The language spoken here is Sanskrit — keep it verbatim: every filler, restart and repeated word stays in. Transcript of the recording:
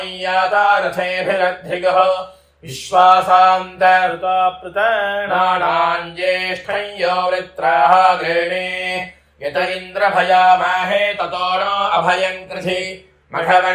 यातारथेभिरधिगः विश्वासान्तर्तापृतानां ज्येष्ठं यो वृत्राः गृणे यत इन्द्र भयामाहे ततो नो अभयं कृधि मघव